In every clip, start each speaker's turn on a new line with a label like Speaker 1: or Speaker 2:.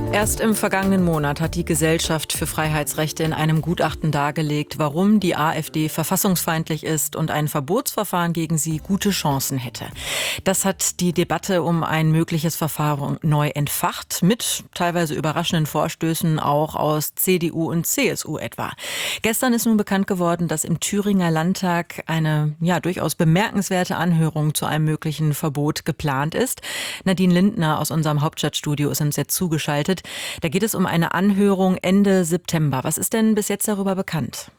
Speaker 1: Erst im vergangenen Monat hat die Gesellschaft für Freiheitsrechte in einem Gutachten dargelegt, warum die AfD verfassungsfeindlich ist und ein Verbotsverfahren gegen sie gute Chancen hätte. Das hat die Debatte um ein mögliches Verfahren neu entfacht, mit teilweise überraschenden Vorstößen auch aus CDU und CSU etwa. Gestern ist nun bekannt geworden, dass im Thüringer Landtag eine durchaus bemerkenswerte Anhörung zu einem möglichen Verbot geplant ist. Nadine Lindner aus unserem Hauptstadtstudio ist uns jetzt zugeschaltet. Da geht es um eine Anhörung Ende September. Was ist denn bis jetzt darüber bekannt?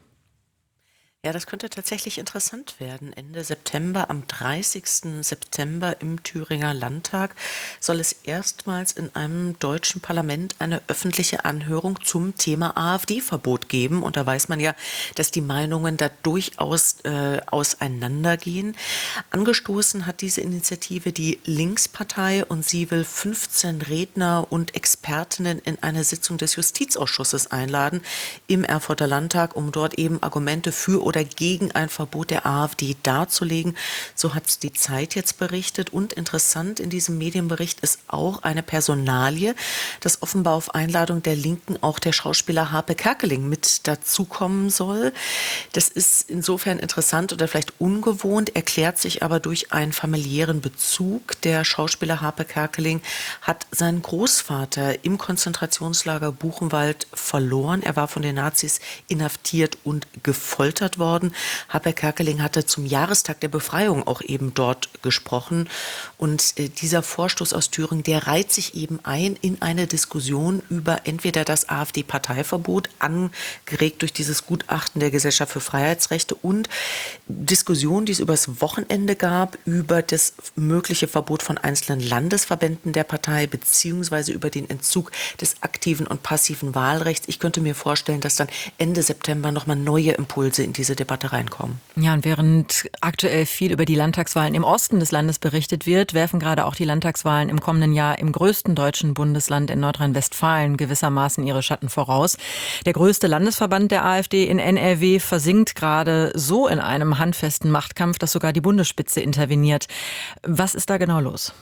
Speaker 2: Ja, das könnte tatsächlich interessant werden. Ende September, am 30. September im Thüringer Landtag soll es erstmals in einem deutschen Parlament eine öffentliche Anhörung zum Thema AfD-Verbot geben. Und da weiß man ja, dass die Meinungen da durchaus auseinandergehen. Angestoßen hat diese Initiative die Linkspartei und sie will 15 Redner und Expertinnen in eine Sitzung des Justizausschusses einladen im Erfurter Landtag, um dort eben Argumente für oder gegen ein Verbot der AfD darzulegen. So hat es die Zeit jetzt berichtet. Und interessant in diesem Medienbericht ist auch eine Personalie, dass offenbar auf Einladung der Linken auch der Schauspieler Harpe Kerkeling mit dazukommen soll. Das ist insofern interessant oder vielleicht ungewohnt, erklärt sich aber durch einen familiären Bezug. Der Schauspieler Harpe Kerkeling hat seinen Großvater im Konzentrationslager Buchenwald verloren. Er war von den Nazis inhaftiert und gefoltert worden. Harpe Kerkeling hatte zum Jahrestag der Befreiung auch eben dort gesprochen. Und dieser Vorstoß aus Thüringen, der reiht sich eben ein in eine Diskussion über entweder das AfD-Parteiverbot, angeregt durch dieses Gutachten der Gesellschaft für Freiheitsrechte, und Diskussionen, die es übers Wochenende gab, über das mögliche Verbot von einzelnen Landesverbänden der Partei beziehungsweise über den Entzug des aktiven und passiven Wahlrechts. Ich könnte mir vorstellen, dass dann Ende September nochmal neue Impulse in diese Debatte reinkommen.
Speaker 1: Ja, und während aktuell viel über die Landtagswahlen im Osten des Landes berichtet wird, werfen gerade auch die Landtagswahlen im kommenden Jahr im größten deutschen Bundesland in Nordrhein-Westfalen gewissermaßen ihre Schatten voraus. Der größte Landesverband der AfD in NRW versinkt gerade so in einem handfesten Machtkampf, dass sogar die Bundesspitze interveniert. Was ist da genau los?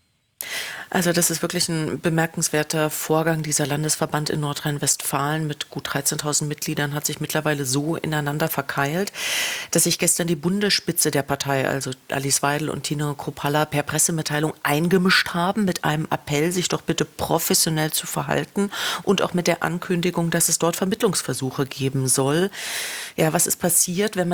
Speaker 2: Also das ist wirklich ein bemerkenswerter Vorgang. Dieser Landesverband in Nordrhein-Westfalen mit gut 13.000 Mitgliedern hat sich mittlerweile so ineinander verkeilt, dass sich gestern die Bundesspitze der Partei, also Alice Weidel und Tino Kruppalla, per Pressemitteilung eingemischt haben mit einem Appell, sich doch bitte professionell zu verhalten, und auch mit der Ankündigung, dass es dort Vermittlungsversuche geben soll. Ja, was ist passiert, wenn man